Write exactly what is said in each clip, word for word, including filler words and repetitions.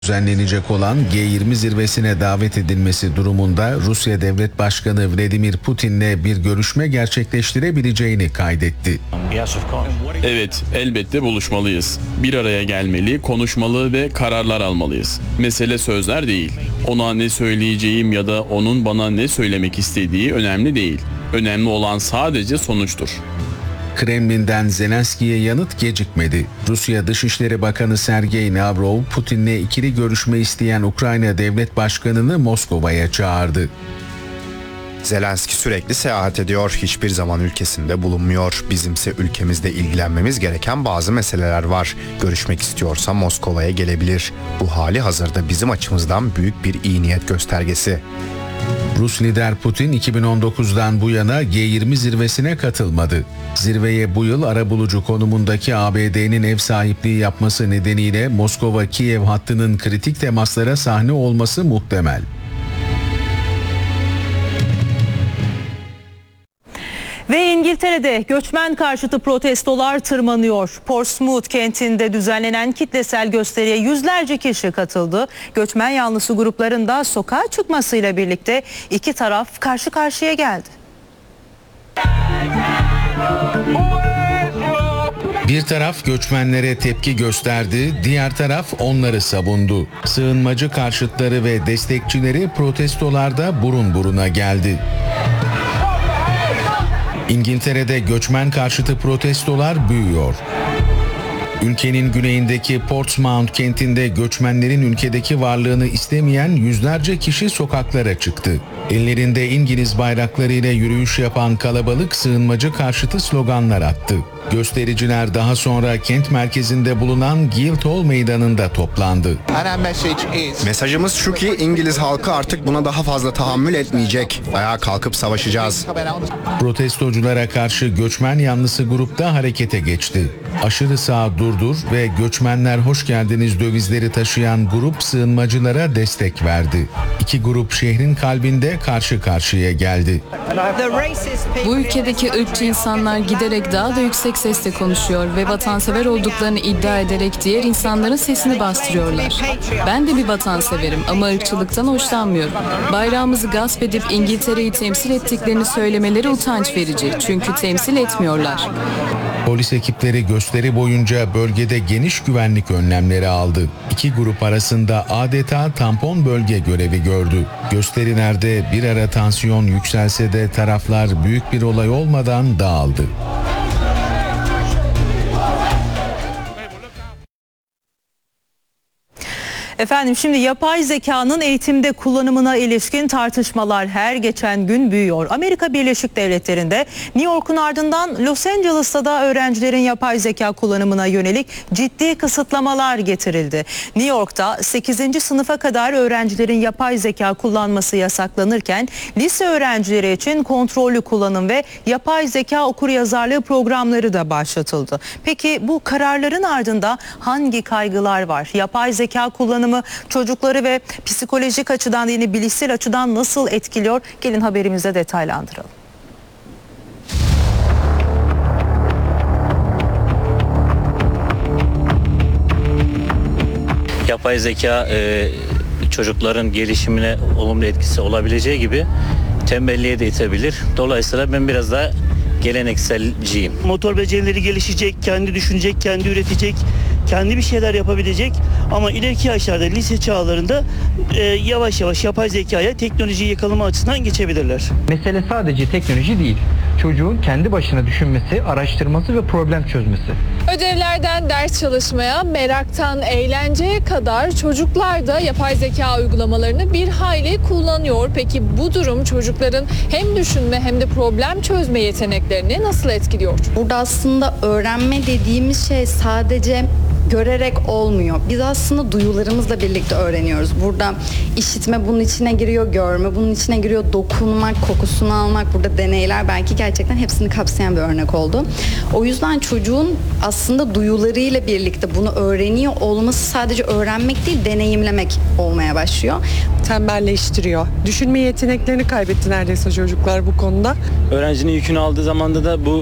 düzenlenecek olan G yirmi zirvesine davet edilmesi durumunda Rusya Devlet Başkanı Vladimir Putin'le bir görüşme gerçekleştirebileceğini kaydetti. Evet, elbette buluşmalıyız. Bir araya gelmeli, konuşmalı ve kararlar almalıyız. Mesele sözler değil. Ona ne söyleyeceğim ya da onun bana ne söylemek istediği önemli değil. Önemli olan sadece sonuçtur. Kremlin'den Zelenski'ye yanıt gecikmedi. Rusya Dışişleri Bakanı Sergey Lavrov, Putin'le ikili görüşme isteyen Ukrayna Devlet Başkanı'nı Moskova'ya çağırdı. Zelenski sürekli seyahat ediyor, hiçbir zaman ülkesinde bulunmuyor. Bizimse ülkemizde ilgilenmemiz gereken bazı meseleler var. Görüşmek istiyorsa Moskova'ya gelebilir. Bu hali hazırda bizim açımızdan büyük bir iyi niyet göstergesi. Rus lider Putin iki bin on dokuzdan bu yana G yirmi zirvesine katılmadı. Zirveye bu yıl arabulucu konumundaki A B D'nin ev sahipliği yapması nedeniyle Moskova-Kiev hattının kritik temaslara sahne olması muhtemel. Ve İngiltere'de göçmen karşıtı protestolar tırmanıyor. Portsmouth kentinde düzenlenen kitlesel gösteriye yüzlerce kişi katıldı. Göçmen yanlısı grupların da sokağa çıkmasıyla birlikte iki taraf karşı karşıya geldi. Bir taraf göçmenlere tepki gösterdi, diğer taraf onları savundu. Sığınmacı karşıtları ve destekçileri protestolarda burun buruna geldi. İngiltere'de göçmen karşıtı protestolar büyüyor. Ülkenin güneyindeki Portsmouth kentinde göçmenlerin ülkedeki varlığını istemeyen yüzlerce kişi sokaklara çıktı. Ellerinde İngiliz bayraklarıyla yürüyüş yapan kalabalık sığınmacı karşıtı sloganlar attı. Göstericiler daha sonra kent merkezinde bulunan Guildhall Meydanı'nda toplandı. Mesajımız şu ki İngiliz halkı artık buna daha fazla tahammül etmeyecek. Ayağa kalkıp savaşacağız. Protestoculara karşı göçmen yanlısı grupta harekete geçti. Aşırı sağ durdur ve göçmenler hoş geldiniz dövizleri taşıyan grup sığınmacılara destek verdi. İki grup şehrin kalbinde karşı karşıya geldi. Bu ülkedeki ırkçı insanlar giderek daha da yüksek sesle konuşuyor ve vatansever olduklarını iddia ederek diğer insanların sesini bastırıyorlar. Ben de bir vatanseverim ama ırkçılıktan hoşlanmıyorum. Bayrağımızı gasp edip İngiltere'yi temsil ettiklerini söylemeleri utanç verici. Çünkü temsil etmiyorlar. Polis ekipleri gösteri boyunca bölgede geniş güvenlik önlemleri aldı. İki grup arasında adeta tampon bölge görevi gördü. Gösterilerde bir ara tansiyon yükselse de taraflar büyük bir olay olmadan dağıldı. Efendim şimdi yapay zekanın eğitimde kullanımına ilişkin tartışmalar her geçen gün büyüyor. Amerika Birleşik Devletleri'nde New York'un ardından Los Angeles'ta da öğrencilerin yapay zeka kullanımına yönelik ciddi kısıtlamalar getirildi. New York'ta sekizinci sınıfa kadar öğrencilerin yapay zeka kullanması yasaklanırken lise öğrencileri için kontrollü kullanım ve yapay zeka okuryazarlığı programları da başlatıldı. Peki bu kararların ardında hangi kaygılar var? Yapay zeka kullanımı çocukları ve psikolojik açıdan yine bilişsel açıdan nasıl etkiliyor? Gelin haberimizde detaylandıralım. Yapay zeka e, çocukların gelişimine olumlu etkisi olabileceği gibi tembelliğe de itebilir. Dolayısıyla ben biraz daha gelenekselciyim. Motor becerileri gelişecek, kendi düşünecek, kendi üretecek, kendi bir şeyler yapabilecek ama ileriki yaşlarda lise çağlarında e, yavaş yavaş yapay zekaya teknolojiyi yakalama açısından geçebilirler. Mesele sadece teknoloji değil. Çocuğun kendi başına düşünmesi, araştırması ve problem çözmesi. Ödevlerden ders çalışmaya, meraktan eğlenceye kadar çocuklar da yapay zeka uygulamalarını bir hayli kullanıyor. Peki bu durum çocukların hem düşünme hem de problem çözme yeteneklerini nasıl etkiliyor? Burada aslında öğrenme dediğimiz şey sadece görerek olmuyor. Biz aslında duyularımızla birlikte öğreniyoruz. Burada işitme bunun içine giriyor, görme bunun içine giriyor, dokunmak, kokusunu almak, burada deneyler belki gerçekten hepsini kapsayan bir örnek oldu. O yüzden çocuğun aslında duyularıyla birlikte bunu öğreniyor olması sadece öğrenmek değil, deneyimlemek olmaya başlıyor. Tembelleştiriyor. Düşünme yeteneklerini kaybetti neredeyse çocuklar bu konuda. Öğrencinin yükünü aldığı zamanda da bu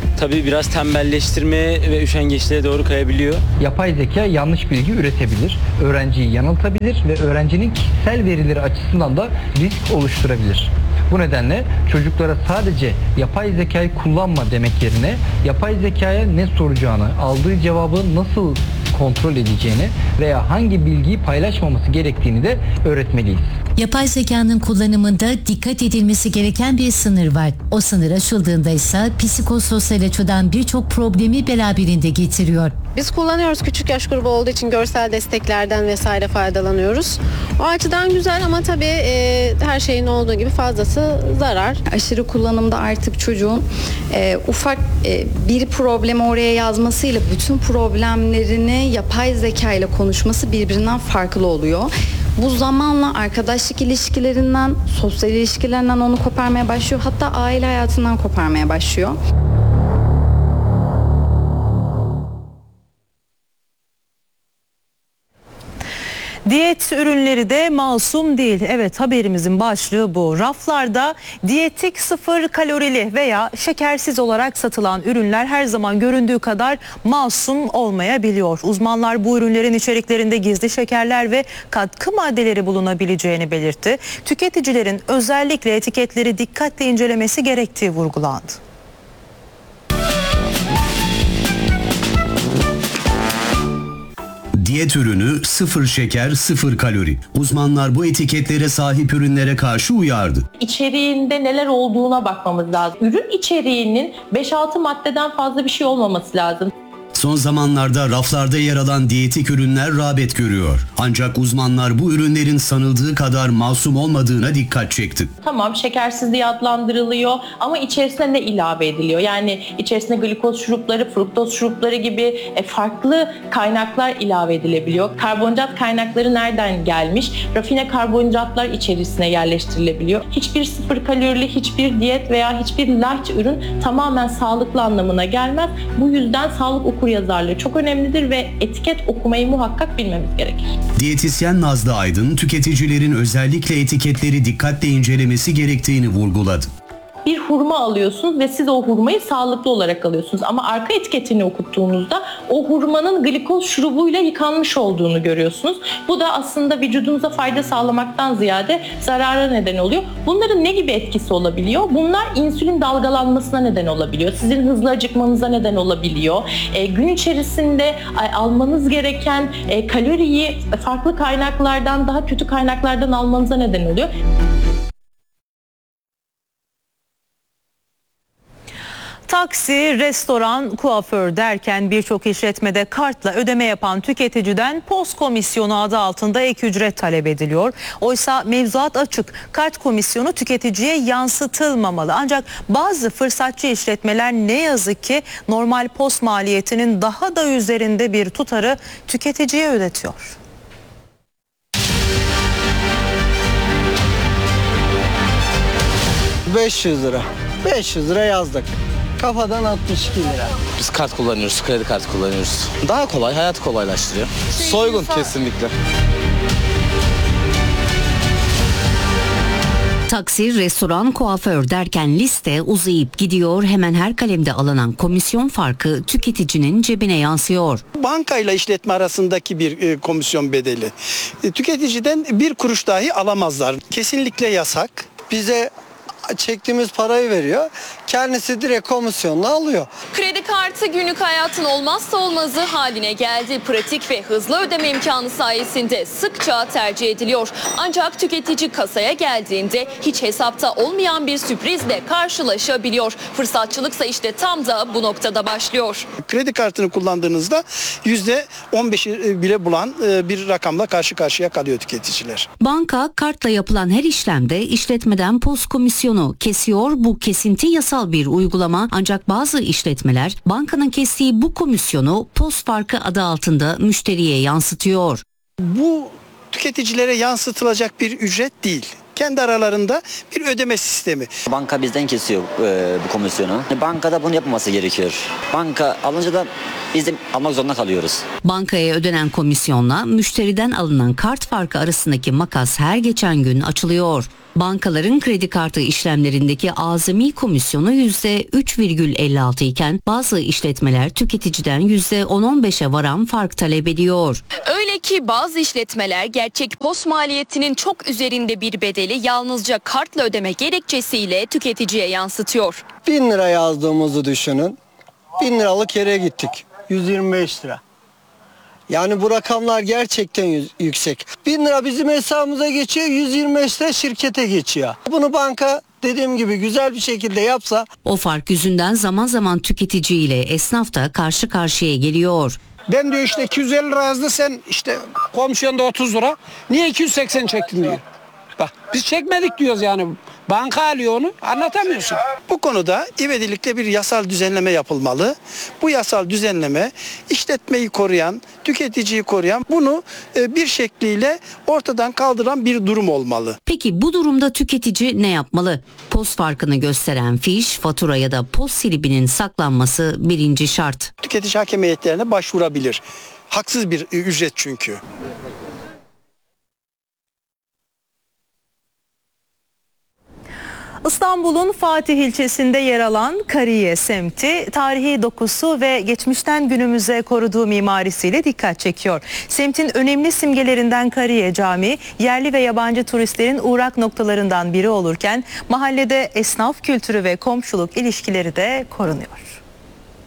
tabii biraz tembelleştirme ve üşengeçliğe doğru kayabiliyor. Yapay zeka yanlış bilgi üretebilir, öğrenciyi yanıltabilir ve öğrencinin kişisel verileri açısından da risk oluşturabilir. Bu nedenle çocuklara sadece yapay zekayı kullanma demek yerine yapay zekaya ne soracağını, aldığı cevabı nasıl kontrol edeceğini veya hangi bilgiyi paylaşmaması gerektiğini de öğretmeliyiz. Yapay zekanın kullanımında dikkat edilmesi gereken bir sınır var. O sınır aşıldığında ise psikososyal açıdan birçok problemi beraberinde getiriyor. Biz kullanıyoruz, küçük yaş grubu olduğu için görsel desteklerden vesaire faydalanıyoruz. O açıdan güzel ama tabii e, her şeyin olduğu gibi fazlası zarar. Aşırı kullanımda artık çocuğun e, ufak e, bir problemi oraya yazmasıyla bütün problemlerini yapay zeka ile konuşması birbirinden farklı oluyor. Bu zamanla arkadaşlık ilişkilerinden, sosyal ilişkilerinden onu koparmaya başlıyor. Hatta aile hayatından koparmaya başlıyor. Diyet ürünleri de masum değil. Evet, haberimizin başlığı bu. Raflarda diyetik sıfır kalorili veya şekersiz olarak satılan ürünler her zaman göründüğü kadar masum olmayabiliyor. Uzmanlar bu ürünlerin içeriklerinde gizli şekerler ve katkı maddeleri bulunabileceğini belirtti. Tüketicilerin özellikle etiketleri dikkatle incelemesi gerektiği vurgulandı. Diyet ürünü sıfır şeker, sıfır kalori. Uzmanlar bu etiketlere sahip ürünlere karşı uyardı. İçeriğinde neler olduğuna bakmamız lazım. Ürün içeriğinin beş altı maddeden fazla bir şey olmaması lazım. Son zamanlarda raflarda yer alan diyetik ürünler rağbet görüyor. Ancak uzmanlar bu ürünlerin sanıldığı kadar masum olmadığına dikkat çekti. Tamam, şekersiz diye adlandırılıyor ama içerisine ne ilave ediliyor? Yani içerisine glikoz şurupları, fruktoz şurupları gibi farklı kaynaklar ilave edilebiliyor. Karbonhidrat kaynakları nereden gelmiş? Rafine karbonhidratlar içerisine yerleştirilebiliyor. Hiçbir sıfır kalorili, hiçbir diyet veya hiçbir light ürün tamamen sağlıklı anlamına gelmez. Bu yüzden sağlık okur yazarlığı çok önemlidir ve etiket okumayı muhakkak bilmemiz gerekir. Diyetisyen Nazlı Aydın, tüketicilerin özellikle etiketleri dikkatle incelemesi gerektiğini vurguladı. Bir hurma alıyorsunuz ve siz o hurmayı sağlıklı olarak alıyorsunuz. Ama arka etiketini okuttuğunuzda o hurmanın glikoz şurubuyla yıkanmış olduğunu görüyorsunuz. Bu da aslında vücudunuza fayda sağlamaktan ziyade zarara neden oluyor. Bunların ne gibi etkisi olabiliyor? Bunlar insülin dalgalanmasına neden olabiliyor. Sizin hızlı acıkmanıza neden olabiliyor. E, gün içerisinde e, almanız gereken e, kaloriyi farklı kaynaklardan, daha kötü kaynaklardan almanıza neden oluyor. Taksi, restoran, kuaför derken birçok işletmede kartla ödeme yapan tüketiciden post komisyonu adı altında ek ücret talep ediliyor. Oysa mevzuat açık. Kart komisyonu tüketiciye yansıtılmamalı. Ancak bazı fırsatçı işletmeler ne yazık ki normal post maliyetinin daha da üzerinde bir tutarı tüketiciye ödetiyor. beş yüz lira. beş yüz lira yazdık. Kafadan altmış iki lira. Biz kart kullanıyoruz, kredi kartı kullanıyoruz. Daha kolay, hayatı kolaylaştırıyor. Soygun kesinlikle. Taksi, restoran, kuaför derken liste uzayıp gidiyor. Hemen her kalemde alınan komisyon farkı tüketicinin cebine yansıyor. Bankayla işletme arasındaki bir e, komisyon bedeli. E, tüketiciden bir kuruş dahi alamazlar. Kesinlikle yasak. Bize çektiğimiz parayı veriyor. Kendisi direkt komisyonla alıyor. Kredi kartı günlük hayatın olmazsa olmazı haline geldi. Pratik ve hızlı ödeme imkanı sayesinde sıkça tercih ediliyor. Ancak tüketici kasaya geldiğinde hiç hesapta olmayan bir sürprizle karşılaşabiliyor. Fırsatçılıksa işte tam da bu noktada başlıyor. Kredi kartını kullandığınızda yüzde on beşi bile bulan bir rakamla karşı karşıya kalıyor tüketiciler. Banka kartla yapılan her işlemde işletmeden post komisyonu kesiyor. Bu kesinti yasal bir uygulama, ancak bazı işletmeler bankanın kestiği bu komisyonu post farkı adı altında müşteriye yansıtıyor. Bu tüketicilere yansıtılacak bir ücret değil. Kendi aralarında bir ödeme sistemi. Banka bizden kesiyor e, bu komisyonu. Bankada bunu yapmaması gerekiyor. Banka alınca da biz de almak zorunda kalıyoruz. Bankaya ödenen komisyonla müşteriden alınan kart farkı arasındaki makas her geçen gün açılıyor. Bankaların kredi kartı işlemlerindeki azami komisyonu yüzde üç virgül elli altı iken bazı işletmeler tüketiciden yüzde on on beşe varan fark talep ediyor. Öyle ki bazı işletmeler gerçek post maliyetinin çok üzerinde bir bedeli yalnızca kartla ödeme gerekçesiyle tüketiciye yansıtıyor. bin lira yazdığımızı düşünün. bin liralık yere gittik. yüz yirmi beş lira. Yani bu rakamlar gerçekten yüksek. bin lira bizim hesabımıza geçiyor, yüz yirmi beş lira şirkete geçiyor. Bunu banka dediğim gibi güzel bir şekilde yapsa. O fark yüzünden zaman zaman tüketici ile esnaf da karşı karşıya geliyor. Ben diyor işte iki yüz elli lira yazdı, sen işte komisyonda otuz lira. Niye iki yüz seksen çektin diyor. Bak biz çekmedik diyoruz yani. Banka alıyor onu, anlatamıyorsun. Bu konuda ivedilikle bir yasal düzenleme yapılmalı. Bu yasal düzenleme işletmeyi koruyan, tüketiciyi koruyan, bunu bir şekliyle ortadan kaldıran bir durum olmalı. Peki bu durumda tüketici ne yapmalı? Post farkını gösteren fiş, fatura ya da post silibinin saklanması birinci şart. Tüketici hakem heyetlerine başvurabilir. Haksız bir ücret çünkü. İstanbul'un Fatih ilçesinde yer alan Kariye semti tarihi dokusu ve geçmişten günümüze koruduğu mimarisiyle dikkat çekiyor. Semtin önemli simgelerinden Kariye Camii yerli ve yabancı turistlerin uğrak noktalarından biri olurken mahallede esnaf kültürü ve komşuluk ilişkileri de korunuyor.